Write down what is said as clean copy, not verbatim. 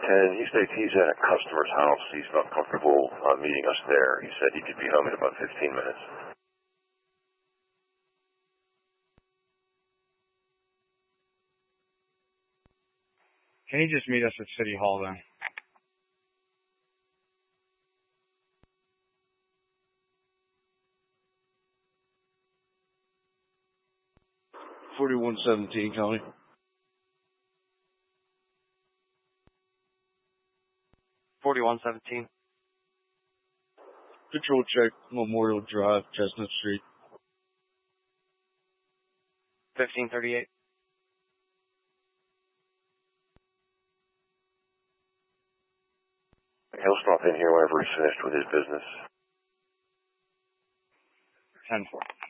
10, he states he's at a customer's house. He's not comfortable meeting us there. He said he could be home in about 15 minutes. Can you just meet us at City Hall then? $4117, County. $4117. Control check, Memorial Drive, Chestnut Street. 1538. He'll stop in here whenever he's finished with his business. 10-4.